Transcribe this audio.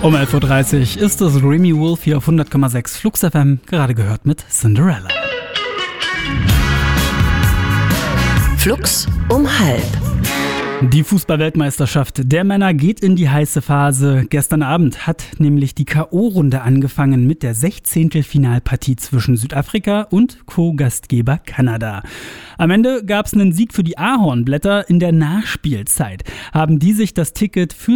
Um 11.30 Uhr ist es Remy Wolf hier auf 100,6 Flux FM, gerade gehört mit Cinderella. Flux um 12:30. Die Fußball-Weltmeisterschaft der Männer geht in die heiße Phase. Gestern Abend hat nämlich die K.O.-Runde angefangen mit der 16. Finalpartie zwischen Südafrika und Co-Gastgeber Kanada. Am Ende gab es einen Sieg für die Ahornblätter. In der Nachspielzeit haben die sich das Ticket für